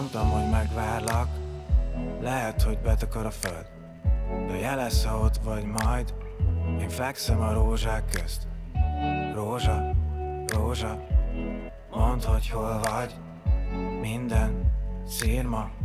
mondtam, hogy megvárlak. Lehet, hogy betakar a föld, de jelesz, ha ott vagy majd. Én fekszem a rózsák közt. Rózsa, rózsa, mondd, hogy hol vagy. Minden szírma